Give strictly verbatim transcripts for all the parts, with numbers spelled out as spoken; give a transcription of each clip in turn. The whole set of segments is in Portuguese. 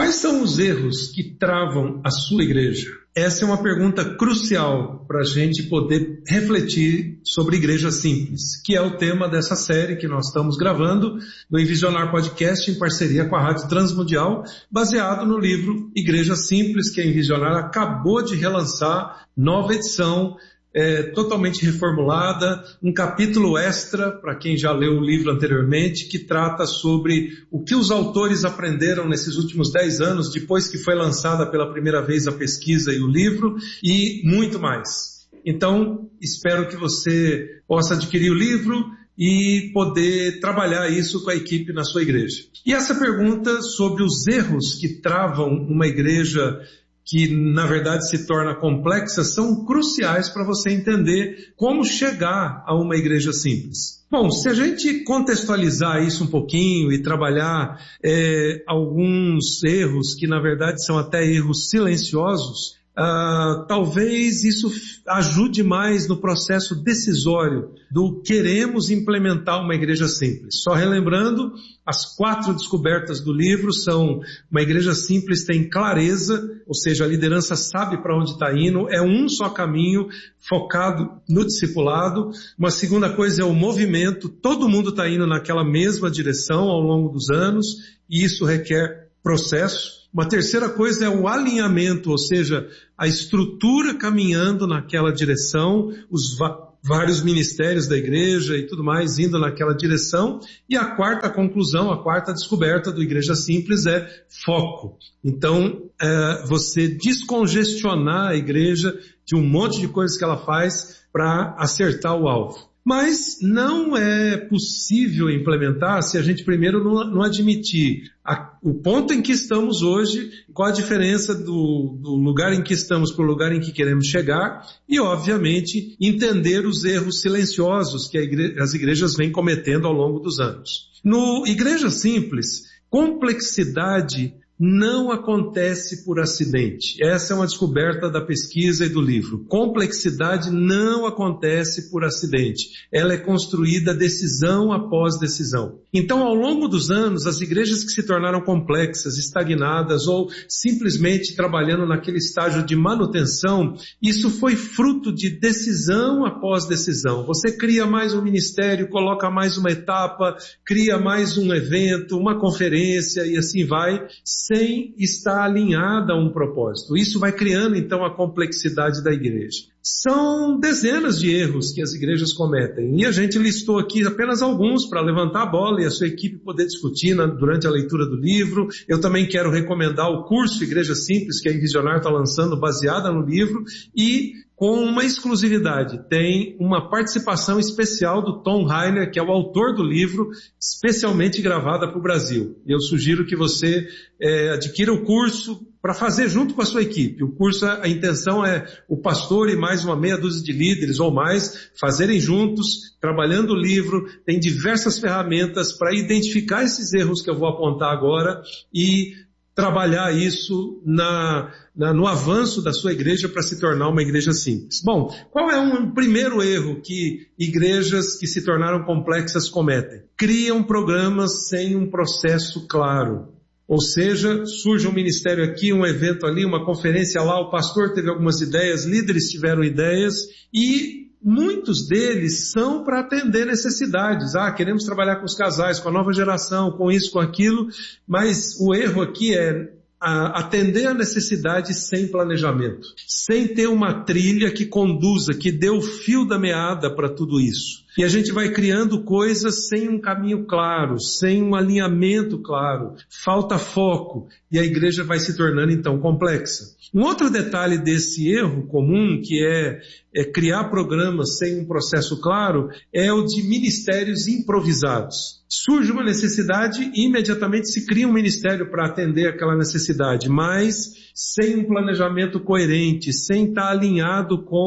Quais são os erros que travam a sua igreja? Essa é uma pergunta crucial para a gente poder refletir sobre Igreja Simples, que é o tema dessa série que nós estamos gravando no Envisionar Podcast em parceria com a Rádio Transmundial, baseado no livro Igreja Simples, que a Envisionar acabou de relançar, nova edição, É, totalmente reformulada, um capítulo extra, para quem já leu o livro anteriormente, que trata sobre o que os autores aprenderam nesses últimos dez anos, depois que foi lançada pela primeira vez a pesquisa e o livro, e muito mais. Então, espero que você possa adquirir o livro e poder trabalhar isso com a equipe na sua igreja. E essa pergunta sobre os erros que travam uma igreja que na verdade se torna complexa, são cruciais para você entender como chegar a uma igreja simples. Bom, se a gente contextualizar isso um pouquinho e trabalhar é, alguns erros que na verdade são até erros silenciosos, Uh, talvez isso ajude mais no processo decisório do queremos implementar uma igreja simples. Só relembrando, as quatro descobertas do livro são: uma igreja simples tem clareza, ou seja, a liderança sabe para onde está indo, é um só caminho focado no discipulado. Uma segunda coisa é o movimento, todo mundo está indo naquela mesma direção ao longo dos anos, e isso requer processo. Uma terceira coisa é o alinhamento, ou seja, a estrutura caminhando naquela direção, os va- vários ministérios da igreja e tudo mais indo naquela direção. E a quarta conclusão, a quarta descoberta do Igreja Simples é foco. Então, é, você descongestionar a igreja de um monte de coisas que ela faz para acertar o alvo. Mas não é possível implementar se a gente primeiro não, não admitir a, o ponto em que estamos hoje, qual a diferença do, do lugar em que estamos para o lugar em que queremos chegar e, obviamente, entender os erros silenciosos que a igre, as igrejas vêm cometendo ao longo dos anos. No Igreja Simples, complexidade não acontece por acidente. Essa é uma descoberta da pesquisa e do livro. Complexidade não acontece por acidente. Ela é construída decisão após decisão. Então, ao longo dos anos, as igrejas que se tornaram complexas, estagnadas ou simplesmente trabalhando naquele estágio de manutenção, isso foi fruto de decisão após decisão. Você cria mais um ministério, coloca mais uma etapa, cria mais um evento, uma conferência e assim vai, sem estar alinhada a um propósito. Isso vai criando, então, a complexidade da igreja. São dezenas de erros que as igrejas cometem, e a gente listou aqui apenas alguns para levantar a bola e a sua equipe poder discutir na, durante a leitura do livro. Eu também quero recomendar o curso Igreja Simples, que a Envisionar está lançando, baseada no livro, e com uma exclusividade, tem uma participação especial do Tom Rainer, que é o autor do livro, especialmente gravada para o Brasil. Eu sugiro que você é, adquira o curso para fazer junto com a sua equipe. O curso, a intenção é o pastor e mais uma meia dúzia de líderes ou mais fazerem juntos, trabalhando o livro. Tem diversas ferramentas para identificar esses erros que eu vou apontar agora e trabalhar isso na, na, no avanço da sua igreja para se tornar uma igreja simples. Bom, qual é um primeiro erro que igrejas que se tornaram complexas cometem? Criam programas sem um processo claro. Ou seja, surge um ministério aqui, um evento ali, uma conferência lá, o pastor teve algumas ideias, líderes tiveram ideias e muitos deles são para atender necessidades. Ah, queremos trabalhar com os casais, com a nova geração, com isso, com aquilo, mas o erro aqui é a atender a necessidade sem planejamento, sem ter uma trilha que conduza, que dê o fio da meada para tudo isso. E a gente vai criando coisas sem um caminho claro, sem um alinhamento claro, falta foco, e a igreja vai se tornando então complexa. Um outro detalhe desse erro comum, que é, é criar programas sem um processo claro, é o de ministérios improvisados. Surge uma necessidade e imediatamente se cria um ministério para atender aquela necessidade, mas sem um planejamento coerente, sem estar alinhado com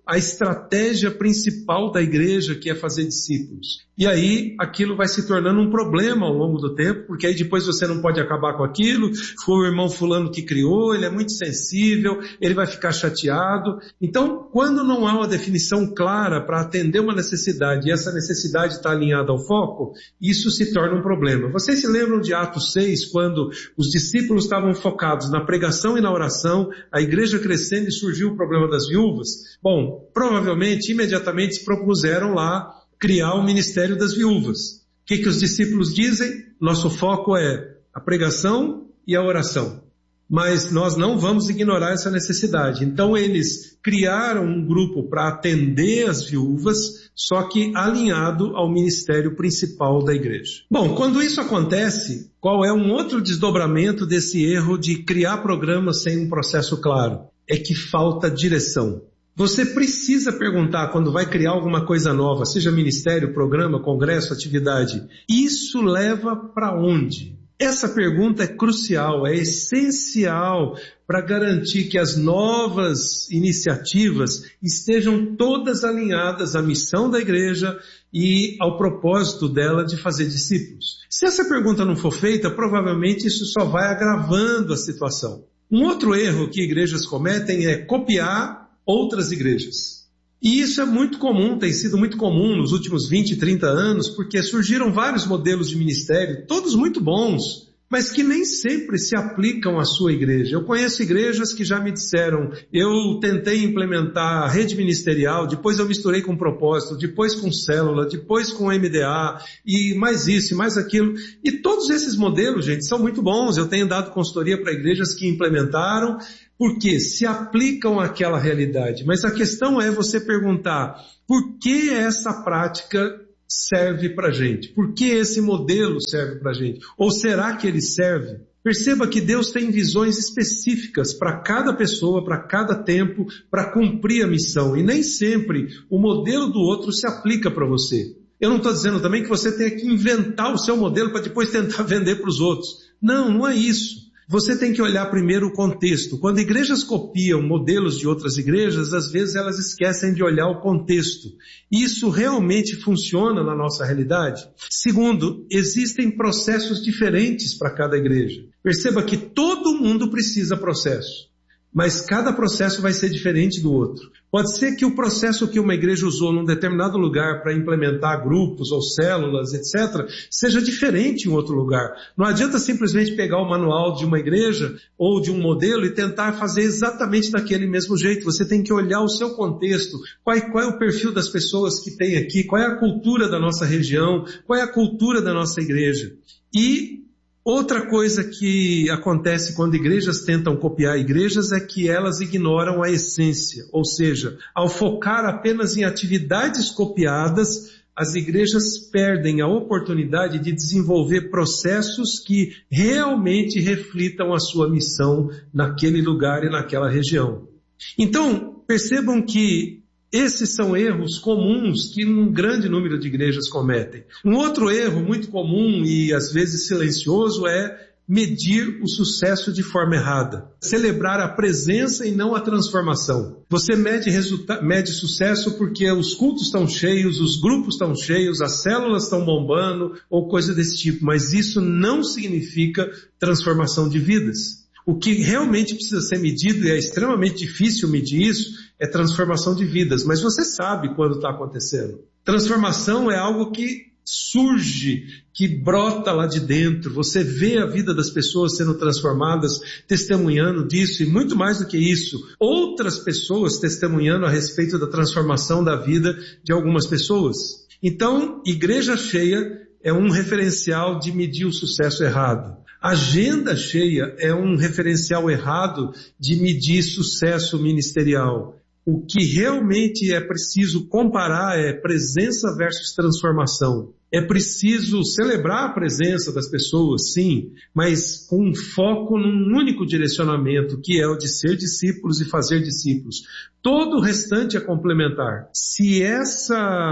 a estratégia principal da igreja, que é fazer discípulos. E aí aquilo vai se tornando um problema ao longo do tempo, porque aí depois você não pode acabar com aquilo, foi o irmão fulano que criou, ele é muito sensível, ele vai ficar chateado. Então, quando não há uma definição clara para atender uma necessidade, e essa necessidade está alinhada ao foco, isso se torna um problema. Vocês se lembram de Atos seis, quando os discípulos estavam focados na pregação e na oração, a igreja crescendo e surgiu o problema das viúvas? Bom, provavelmente, imediatamente se propuseram lá criar o ministério das viúvas. O que, que os discípulos dizem? Nosso foco é a pregação e a oração. Mas nós não vamos ignorar essa necessidade. Então eles criaram um grupo para atender as viúvas, só que alinhado ao ministério principal da igreja. Bom, quando isso acontece, qual é um outro desdobramento desse erro de criar programas sem um processo claro? É que falta direção. Você precisa perguntar quando vai criar alguma coisa nova, seja ministério, programa, congresso, atividade, isso leva para onde? Essa pergunta é crucial, é essencial para garantir que as novas iniciativas estejam todas alinhadas à missão da igreja e ao propósito dela de fazer discípulos. Se essa pergunta não for feita, provavelmente isso só vai agravando a situação. Um outro erro que igrejas cometem é copiar outras igrejas. E isso é muito comum, tem sido muito comum nos últimos vinte, trinta anos, porque surgiram vários modelos de ministério, todos muito bons, mas que nem sempre se aplicam à sua igreja. Eu conheço igrejas que já me disseram, eu tentei implementar a rede ministerial, depois eu misturei com propósito, depois com célula, depois com M D A, e mais isso, e mais aquilo. E todos esses modelos, gente, são muito bons. Eu tenho dado consultoria para igrejas que implementaram, porque se aplicam àquela realidade. Mas a questão é você perguntar, por que essa prática serve para a gente? Por que esse modelo serve para a gente? Ou será que ele serve? Perceba que Deus tem visões específicas para cada pessoa, para cada tempo, para cumprir a missão. E nem sempre o modelo do outro se aplica para você. Eu não estou dizendo também que você tenha que inventar o seu modelo para depois tentar vender para os outros. Não, não é isso. Você tem que olhar primeiro o contexto. Quando igrejas copiam modelos de outras igrejas, às vezes elas esquecem de olhar o contexto. Isso realmente funciona na nossa realidade? Segundo, existem processos diferentes para cada igreja. Perceba que todo mundo precisa processo, mas cada processo vai ser diferente do outro. Pode ser que o processo que uma igreja usou num determinado lugar para implementar grupos ou células, etcétera, seja diferente em outro lugar. Não adianta simplesmente pegar o manual de uma igreja ou de um modelo e tentar fazer exatamente daquele mesmo jeito. Você tem que olhar o seu contexto, qual é, qual é o perfil das pessoas que tem aqui, qual é a cultura da nossa região, qual é a cultura da nossa igreja. E outra coisa que acontece quando igrejas tentam copiar igrejas é que elas ignoram a essência, ou seja, ao focar apenas em atividades copiadas, as igrejas perdem a oportunidade de desenvolver processos que realmente reflitam a sua missão naquele lugar e naquela região. Então, percebam que esses são erros comuns que um grande número de igrejas cometem. Um outro erro muito comum e às vezes silencioso é medir o sucesso de forma errada. Celebrar a presença e não a transformação. Você mede, resulta- mede sucesso porque os cultos estão cheios, os grupos estão cheios, as células estão bombando ou coisa desse tipo, mas isso não significa transformação de vidas. O que realmente precisa ser medido, e é extremamente difícil medir isso, é transformação de vidas. Mas você sabe quando está acontecendo. Transformação é algo que surge, que brota lá de dentro. Você vê a vida das pessoas sendo transformadas, testemunhando disso, e muito mais do que isso, outras pessoas testemunhando a respeito da transformação da vida de algumas pessoas. Então, igreja cheia é um referencial de medir o sucesso errado. Agenda cheia é um referencial errado de medir sucesso ministerial. O que realmente é preciso comparar é presença versus transformação. É preciso celebrar a presença das pessoas, sim, mas com um foco num único direcionamento, que é o de ser discípulos e fazer discípulos. Todo o restante é complementar. Se essa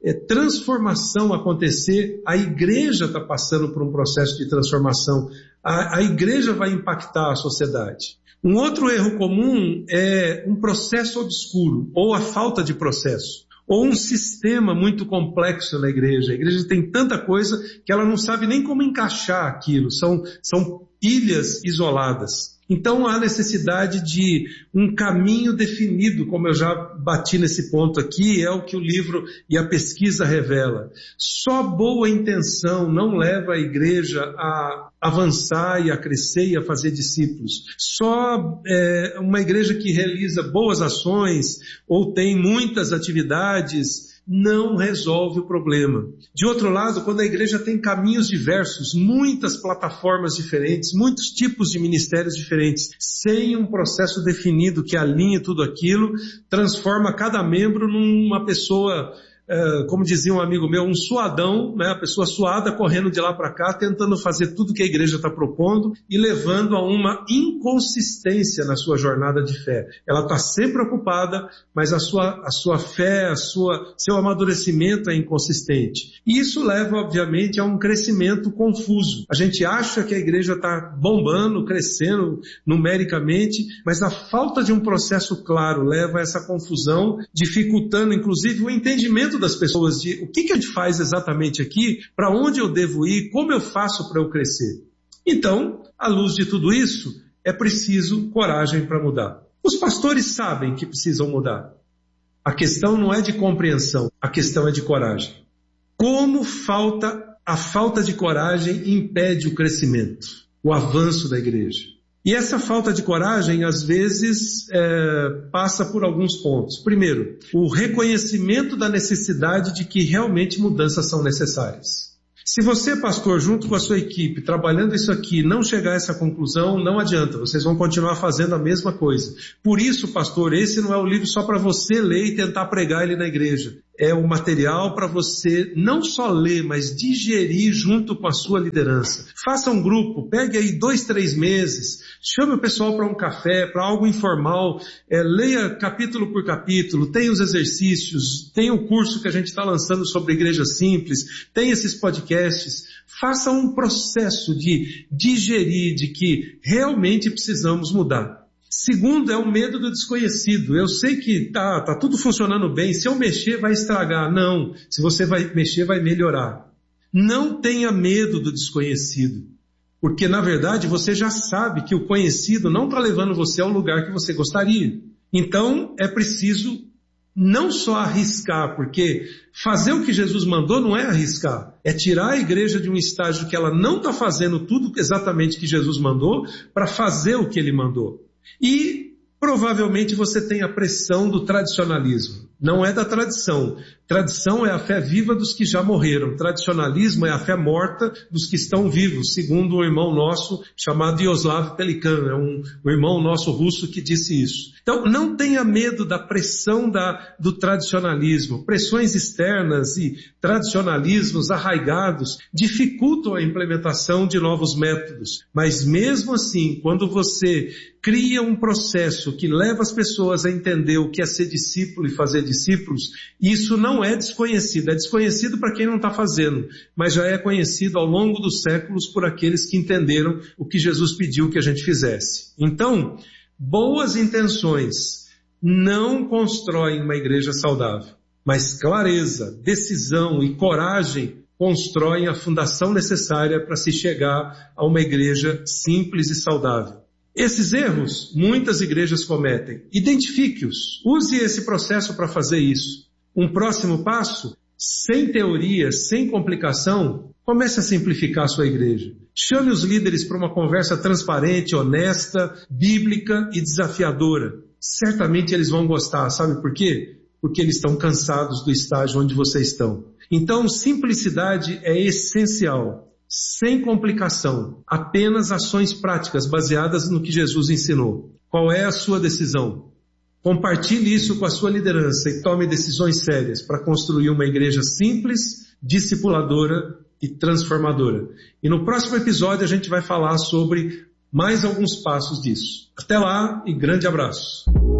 é, transformação acontecer, a igreja está passando por um processo de transformação. A, a igreja vai impactar a sociedade. Um outro erro comum é um processo obscuro, ou a falta de processo, ou um sistema muito complexo na igreja. A igreja tem tanta coisa que ela não sabe nem como encaixar aquilo, são, são ilhas isoladas. Então há necessidade de um caminho definido, como eu já bati nesse ponto aqui, é o que o livro e a pesquisa revela. Só boa intenção não leva a igreja a avançar e a crescer e a fazer discípulos. Só é, uma igreja que realiza boas ações ou tem muitas atividades não resolve o problema. De outro lado, quando a igreja tem caminhos diversos, muitas plataformas diferentes, muitos tipos de ministérios diferentes, sem um processo definido que alinhe tudo aquilo, transforma cada membro numa pessoa, Uh, como dizia um amigo meu, um suadão, né? A pessoa suada correndo de lá para cá, tentando fazer tudo que a igreja está propondo e levando a uma inconsistência na sua jornada de fé. Ela está sempre ocupada, mas a sua, a sua fé, a sua, seu amadurecimento é inconsistente. E isso leva, obviamente, a um crescimento confuso. A gente acha que a igreja está bombando, crescendo numericamente, mas a falta de um processo claro leva a essa confusão, dificultando, inclusive, o entendimento das pessoas de o que, que a gente faz exatamente aqui, para onde eu devo ir, como eu faço para eu crescer. Então, à luz de tudo isso, é preciso coragem para mudar. Os pastores sabem que precisam mudar. A questão não é de compreensão, a questão é de coragem. Como falta, a falta de coragem impede o crescimento, o avanço da igreja. E essa falta de coragem, às vezes, é, passa por alguns pontos. Primeiro, o reconhecimento da necessidade de que realmente mudanças são necessárias. Se você, pastor, junto com a sua equipe, trabalhando isso aqui, não chegar a essa conclusão, não adianta, vocês vão continuar fazendo a mesma coisa. Por isso, pastor, esse não é o livro só para você ler e tentar pregar ele na igreja. É um material para você não só ler, mas digerir junto com a sua liderança. Faça um grupo, pegue aí dois, três meses, chame o pessoal para um café, para algo informal, é, leia capítulo por capítulo, tem os exercícios, tem o curso que a gente está lançando sobre igreja simples, tem esses podcasts. Faça um processo de digerir, de que realmente precisamos mudar. Segundo, é o medo do desconhecido. Eu sei que tá, tá tudo funcionando bem, se eu mexer vai estragar. Não, se você vai mexer vai melhorar. Não tenha medo do desconhecido, porque na verdade você já sabe que o conhecido não está levando você ao lugar que você gostaria. Então é preciso não só arriscar, porque fazer o que Jesus mandou não é arriscar, é tirar a igreja de um estágio que ela não está fazendo tudo exatamente que Jesus mandou para fazer o que ele mandou. E provavelmente você tem a pressão do tradicionalismo. Não é da tradição. Tradição é a fé viva dos que já morreram. Tradicionalismo é a fé morta dos que estão vivos, segundo um irmão nosso chamado Yaroslav Pelikan. É um, um irmão nosso russo que disse isso. Então, não tenha medo da pressão da, do tradicionalismo. Pressões externas e tradicionalismos arraigados dificultam a implementação de novos métodos. Mas mesmo assim, quando você cria um processo que leva as pessoas a entender o que é ser discípulo e fazer discípulos, isso não é desconhecido. É desconhecido para quem não está fazendo, mas já é conhecido ao longo dos séculos por aqueles que entenderam o que Jesus pediu que a gente fizesse. Então, boas intenções não constroem uma igreja saudável, mas clareza, decisão e coragem constroem a fundação necessária para se chegar a uma igreja simples e saudável. Esses erros, muitas igrejas cometem. Identifique-os. Use esse processo para fazer isso. Um próximo passo, sem teoria, sem complicação, comece a simplificar a sua igreja. Chame os líderes para uma conversa transparente, honesta, bíblica e desafiadora. Certamente eles vão gostar. Sabe por quê? Porque eles estão cansados do estágio onde vocês estão. Então, simplicidade é essencial. Sem complicação, apenas ações práticas baseadas no que Jesus ensinou. Qual é a sua decisão? Compartilhe isso com a sua liderança e tome decisões sérias para construir uma igreja simples, discipuladora e transformadora. E no próximo episódio a gente vai falar sobre mais alguns passos disso. Até lá e grande abraço.